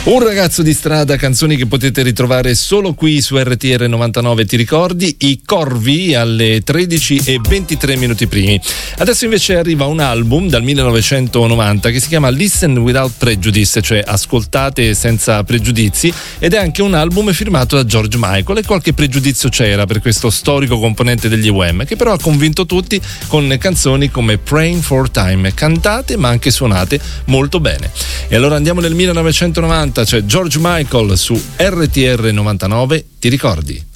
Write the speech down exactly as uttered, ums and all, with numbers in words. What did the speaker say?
Un ragazzo di strada, canzoni che potete ritrovare solo qui su R T R novantanove. Ti ricordi? I Corvi alle tredici e ventitré minuti primi. Adesso invece arriva un album dal millenovecentonovanta che si chiama Listen Without Prejudice, cioè ascoltate senza pregiudizi, ed è anche un album firmato da George Michael, e qualche pregiudizio c'era per questo storico componente degli U M, che però ha convinto tutti con canzoni come Praying for Time, cantate ma anche suonate molto bene. E allora andiamo nel millenovecentonovanta, c'è George Michael su R T R novantanove. Ti ricordi?